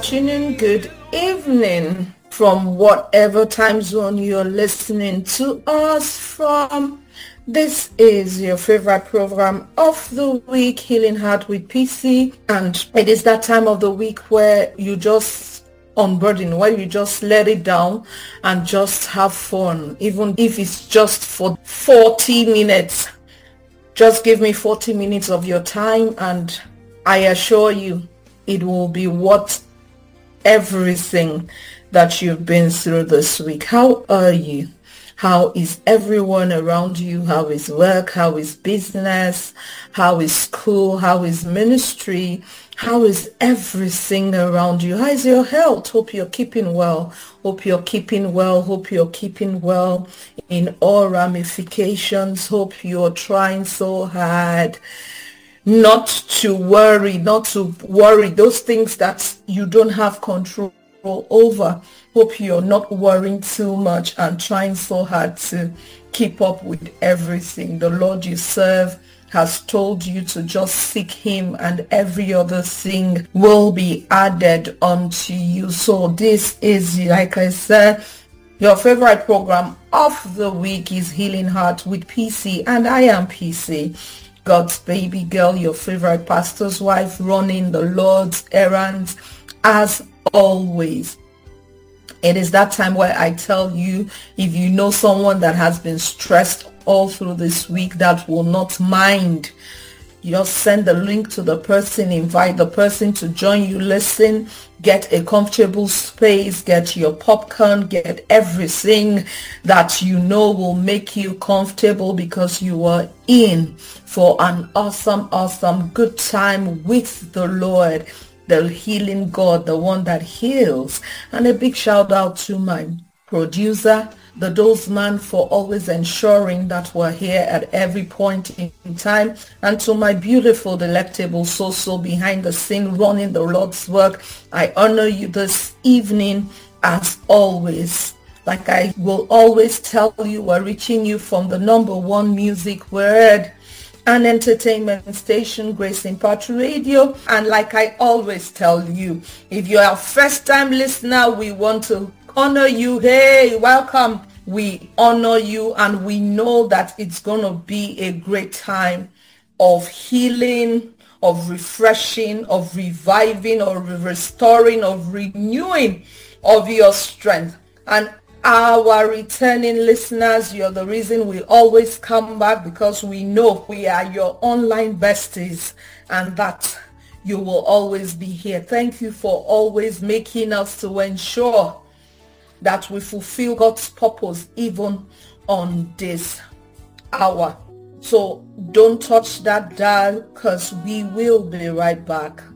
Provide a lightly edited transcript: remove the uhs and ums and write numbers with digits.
afternoon, good evening from whatever time zone you're listening to us from. This is your favorite program of the week, Healing Heart with PC, and it is that time of the week where you just unburden, where you just let it down and just have fun, even if it's just for 40 minutes. Just give me 40 minutes of your time and I assure you it will be worth everything that you've been through this week. How are you? How is everyone around you? How is work? How is business? How is school? How is ministry? How is everything around you? How is your health? Hope you're keeping well. Hope you're keeping well. Hope you're keeping well in all ramifications. Hope you're trying so hard not to worry those things that you don't have control over. Hope you're not worrying too much and trying so hard to keep up with everything. The Lord you serve has told you to just seek him and every other thing will be added unto you. So this is, like I said, your favorite program of the week is Healing Heart with PC, and I am PC, God's baby girl, your favorite pastor's wife, running the Lord's errands as always. It is that time where I tell you, if you know someone that has been stressed all through this week that will not mind, you just send the link to the person, invite the person to join you, listen, get a comfortable space, get your popcorn, get everything that you know will make you comfortable because you are in for an awesome good time with the Lord, the healing God, the one that heals. And a big shout out to my producer, the Dozman, for always ensuring that we're here at every point in time, and to my beautiful, delectable soul behind the scene running the Lord's work. I honor you this evening as always. Like I will always tell you, we're reaching you from the number one music word and entertainment station, Grace Impact Radio. And like I always tell you, if you're a first time listener, we want to honor you. Hey, welcome. We honor you, and we know that it's going to be a great time of healing, of refreshing, of reviving, or restoring, of renewing of your strength. And our returning listeners, you're the reason we always come back, because we know we are your online besties and that you will always be here. Thank you for always making us to ensure that we fulfill God's purpose even on this hour. So don't touch that dial, because we will be right back.